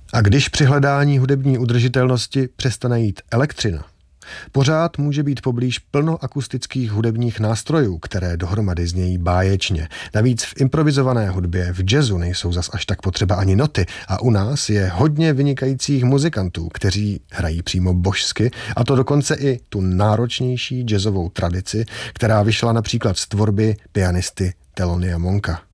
A když při hledání hudební udržitelnosti přestane jít elektřina, pořád může být poblíž plno akustických hudebních nástrojů, které dohromady znějí báječně. Navíc v improvizované hudbě, v jazzu nejsou zas až tak potřeba ani noty a u nás je hodně vynikajících muzikantů, kteří hrají přímo božsky, a to dokonce i tu náročnější jazzovou tradici, která vyšla například z tvorby pianisty Thelonious Monka.